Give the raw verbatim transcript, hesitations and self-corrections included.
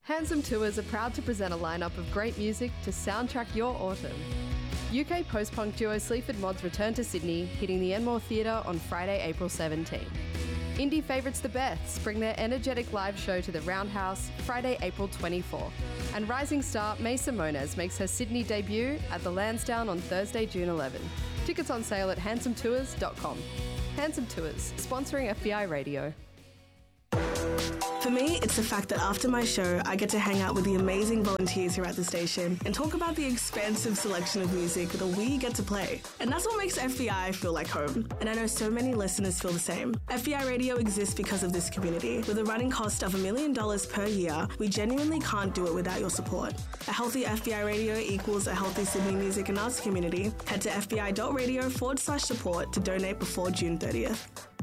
Handsome Tours are proud to present a lineup of great music to soundtrack your autumn. U K post-punk duo Sleaford Mods return to Sydney, hitting the Enmore Theatre on Friday, April seventeenth. Indie favourites The Beths bring their energetic live show to the Roundhouse Friday, April twenty-fourth. And rising star May Simones makes her Sydney debut at the Lansdowne on Thursday, June eleventh. Tickets on sale at handsome tours dot com. Handsome Tours, sponsoring F B I Radio. For me, it's the fact that after my show, I get to hang out with the amazing volunteers here at the station and talk about the expansive selection of music that we get to play. And that's what makes F B I feel like home. And I know so many listeners feel the same. F B I Radio exists because of this community. With a running cost of a million dollars per year, we genuinely can't do it without your support. A healthy F B I Radio equals a healthy Sydney music and arts community. Head to fbi.radio forward slash support to donate before June thirtieth.